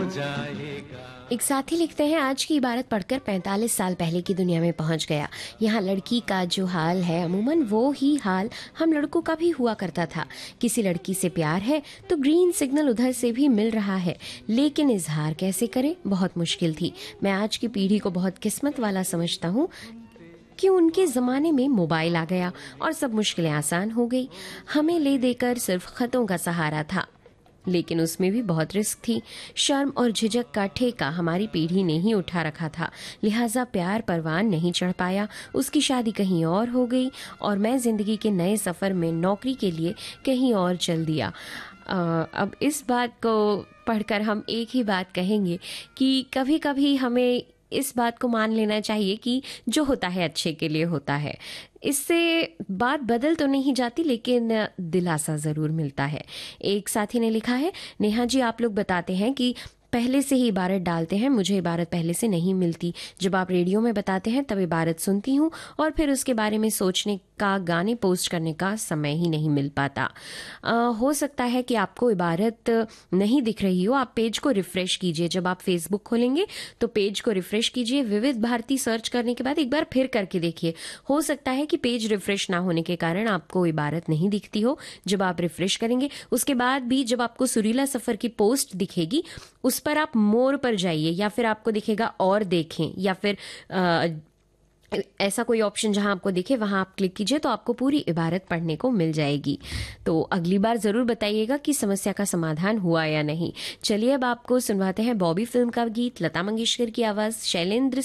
एक साथी लिखते हैं, आज की इबारत पढ़कर 45 साल पहले की दुनिया में पहुंच गया। यहाँ लड़की का जो हाल है अमूमन वो ही हाल हम लड़कों का भी हुआ करता था। किसी लड़की से प्यार है तो ग्रीन सिग्नल उधर से भी मिल रहा है, लेकिन इजहार कैसे करें, बहुत मुश्किल थी। मैं आज की पीढ़ी को बहुत किस्मत वाला समझता हूँ कि उनके ज़माने में मोबाइल आ गया और सब मुश्किलें आसान हो गई। हमें ले देकर सिर्फ खतों का सहारा था, लेकिन उसमें भी बहुत रिस्क थी। शर्म और झिझक का ठेका हमारी पीढ़ी ने ही उठा रखा था, लिहाजा प्यार परवान नहीं चढ़ पाया। उसकी शादी कहीं और हो गई और मैं जिंदगी के नए सफर में नौकरी के लिए कहीं और चल दिया। अब इस बात को पढ़कर हम एक ही बात कहेंगे कि कभी कभी हमें इस बात को मान लेना चाहिए कि जो होता है अच्छे के लिए होता है। इससे बात बदल तो नहीं जाती, लेकिन दिलासा जरूर मिलता है। एक साथी ने लिखा है, नेहा जी आप लोग बताते हैं कि पहले से ही इबारत डालते हैं, मुझे इबारत पहले से नहीं मिलती। जब आप रेडियो में बताते हैं तब इबारत सुनती हूँ और फिर उसके बारे में सोचने का, गाने पोस्ट करने का समय ही नहीं मिल पाता। हो सकता है कि आपको इबारत नहीं दिख रही हो। आप पेज को रिफ्रेश कीजिए। जब आप फेसबुक खोलेंगे तो पेज को रिफ्रेश कीजिए, विविध भारती सर्च करने के बाद एक बार फिर करके देखिए। हो सकता है कि पेज रिफ्रेश ना होने के कारण आपको इबारत नहीं दिखती हो। जब आप रिफ्रेश करेंगे उसके बाद भी जब आपको सुरीला सफर की पोस्ट दिखेगी उस पर आप मोर पर जाइए, या फिर आपको दिखेगा और देखें, या फिर ऐसा कोई ऑप्शन जहां आपको दिखे वहां आप क्लिक कीजिए तो आपको पूरी इबारत पढ़ने को मिल जाएगी। तो अगली बार जरूर बताइएगा कि समस्या का समाधान हुआ या नहीं। चलिए अब आपको सुनवाते हैं बॉबी फिल्म का गीत, लता मंगेशकर की आवाज, शैलेंद्र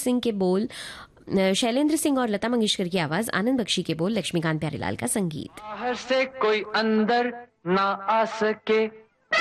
सिंह और लता मंगेशकर की आवाज, आनंद बख्शी के बोल, लक्ष्मीकांत प्यारेलाल का संगीत। बाहर से कोई अंदर ना आ सके,